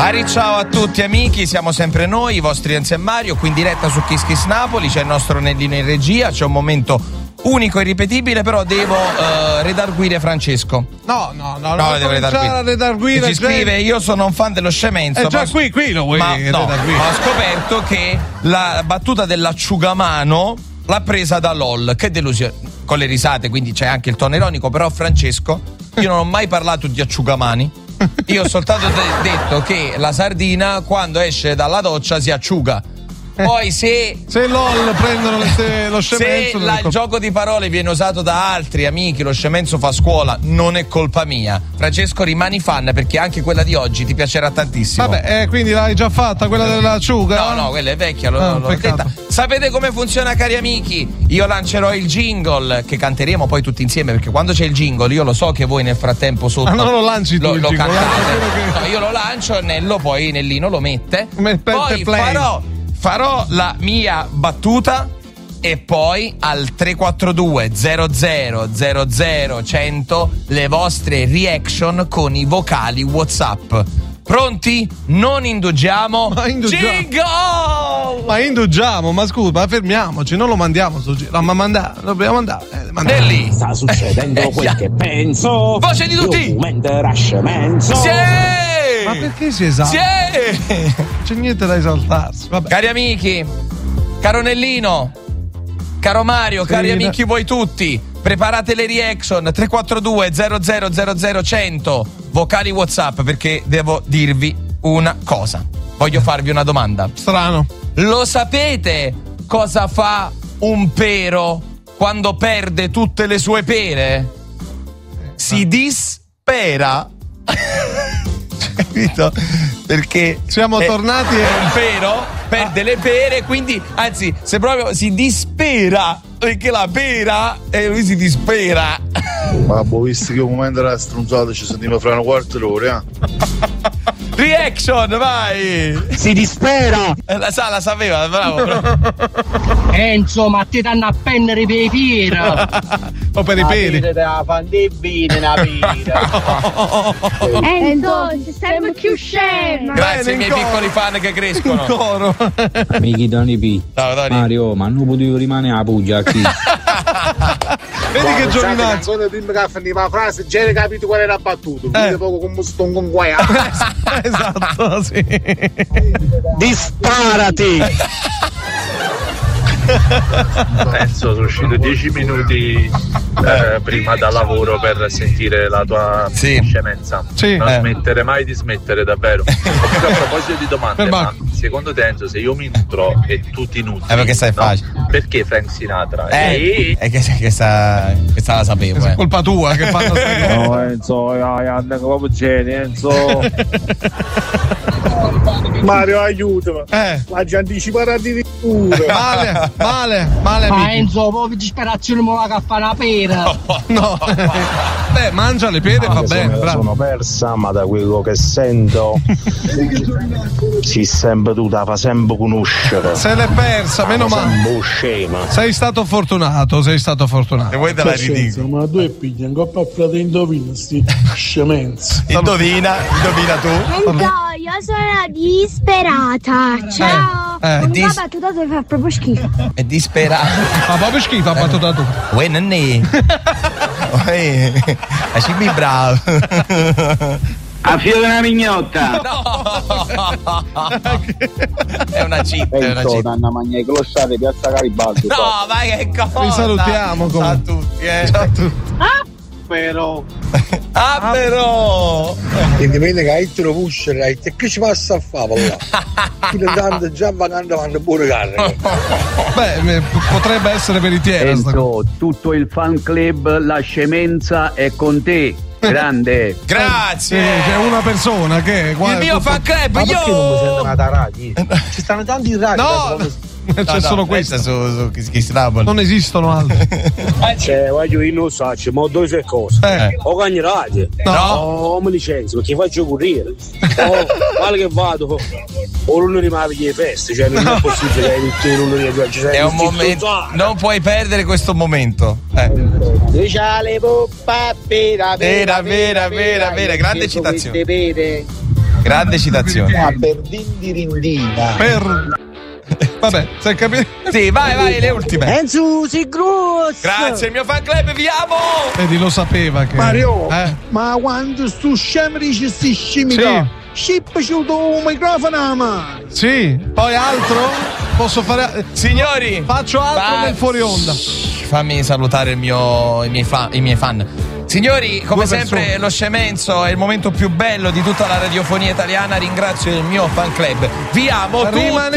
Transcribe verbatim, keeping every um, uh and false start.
Ari, ciao a tutti amici, siamo sempre noi, i vostri Enzo e Mario, qui in diretta su Kiss Kiss Napoli, c'è il nostro Nellino in regia, c'è un momento unico e irripetibile, però devo uh, redarguire Francesco. No, no, no, no, non devo redarguire. redarguire ci scrive, io sono un fan dello scemenzo. È già ma... qui, qui lo vuoi ma, no, redarguire. ma ho scoperto che la battuta dell'asciugamano l'ha presa da LOL, che delusione, con le risate, quindi c'è anche il tono ironico, però Francesco, io non ho mai parlato di asciugamani. Io ho soltanto de- detto che la sardina quando esce dalla doccia si asciuga. Poi se se LOL prendono le, se, lo scemenzo, se la, il gioco di parole viene usato da altri amici, lo scemenzo fa scuola, non è colpa mia. Francesco, rimani fan perché anche quella di oggi ti piacerà tantissimo. Vabbè, eh, quindi l'hai già fatta quella dell'acciuga? No, no, quella è vecchia, l'ho, ah, l'ho detta. Sapete come funziona, cari amici? Io lancerò il jingle che canteremo poi tutti insieme, perché quando c'è il jingle io lo so che voi nel frattempo sotto ah, non lo lanci tu lo, il lo jingle, cantate. che... No, io lo lancio, Nello poi Nellino lo mette. Per, poi per farò farò la mia battuta e poi al tre quattro due zero zero zero zero cento le vostre reaction con i vocali WhatsApp. Pronti? Non indugiamo. Ma indugiamo. Jingle! Ma indugiamo, ma scusa, ma fermiamoci, non lo mandiamo sto giro. Ma mandare, dobbiamo andare. Eh, mandare. Nelly. Sta succedendo eh, quel eh, che penso. Voce di tutti. Sì! Ma perché si esalta? Sì! C'è niente da esaltarsi. Vabbè. Cari amici, caro Nellino, caro Mario, sì, cari amici voi tutti, preparate le reaction tre quattro due zero zero zero zero cento vocali WhatsApp, perché devo dirvi una cosa. Voglio farvi una domanda. Strano. Lo sapete cosa fa un pero quando perde tutte le sue pere? Si dispera. Capito? Perché siamo è, tornati è un pero, perde ah. le pere, quindi anzi, se proprio si dispera, perché la pera e lui si dispera. Babbo, visto che un momento era stronzato ci sentiamo fra una quarta d'ora, eh? Reaction, vai! Si dispera! Eh, la sa, la sapeva, bravo, bravo. Enzo, ma ti danno a pennere per i pieri! O per i peri? La pandemia, una pira. Enzo, sei più scemo! Grazie ai miei piccoli fan che crescono. In coro. Amici Tony P. Ciao, Tony. Mario, ma non potevo rimanere a Puglia qui. Vedi che giovinazzo. Quando prima che finiva la frase, già hai capito qual era battuto. Quindi poco come sto con guaia. Esatto, sì. Disparati! Penso sono uscito dieci minuti eh, prima da lavoro per sentire la tua sì. scemenza. Sì. Non eh. smettere mai di smettere, davvero. Comunque, a proposito di domande, ma secondo te Enzo, se io mi nutro e tu ti nutri, è perché stai no? facile. Perché Frank Sinatra? Eh, è che questa, questa la sapevo. È eh. colpa tua che fanno queste cose. No, Enzo, anda come geni, Enzo. Mario, aiutami. Eh. La già anticipare addirittura. Male, male, male. Ma Enzo, proprio disperazione mo la fa una pera. No. Beh, mangia le pere, va bene. Sono, sono persa, ma da quello che sento si sempre tu la fa sempre conoscere. Se l'è persa, meno male. Sei stato fortunato, sei stato fortunato. Se vuoi te la ridico. Ma tu e piglia in coppa a frate indovina sti scemenzi. Indovina, indovina tu. Enzo, io sono disperata. Ciao. Eh, eh, Una dis- battuta ti fa proprio schifo. È disperato. Ma proprio schifo ha battuto tu. Uè, non è. Uè, lasciami bravo. A filo di una mignotta. No. È una cheat, è una cheat. Danna magna i clochate piazza Garibaldi. No, ma che cosa? Vi salutiamo Ciao a tutti, eh. Ciao a tutti. Ah, però. Ah, però. Indimentica che te lo puscerai, te che ci passa a fare là? Tanto già vanno vanno pure carne. Beh, potrebbe essere veritiera. Enzo, tutto il fan club La Scemenza è con te. Grande. Grazie. Eh, c'è una persona che è qua. Il mio fan club, Ma io. perché non mi sentono da radio? Ci stanno tanti in radio. No, c'è no, solo no, questa. Su, su Kiss Kiss Napoli. Non esistono altri. Cioè, voglio io non so, c'è mo due cose. Eh. O cagno radio, No. o mi licenzio perché faccio corriere. O male che vado, o non rimane le feste, cioè non è possibile che tutti i lunedì ci sei. È un momento. Non puoi perdere questo momento. Eh. Diciale poppa, vera, Vera, vera, vera, vera, grande citazione. Grande citazione. Ah, per dindirindina. Per. Vabbè, sai capito? Sì, vai, vai, le ultime. Enzo, si grosso. Grazie, il mio fan club, vi amo. Vedi, lo sapeva che. Mario, Eh? ma quando stu scemi dici sti scimmica, scippaci un microfono a mano. Sì, poi altro? Posso fare. Signori, Faccio altro va- nel fuori onda. Fammi salutare il mio, i, miei fa- i miei fan. Signori, come Due sempre persone. lo scemenzo è il momento più bello di tutta la radiofonia italiana. Ringrazio il mio fan club. Vi amo Rimane- tutti.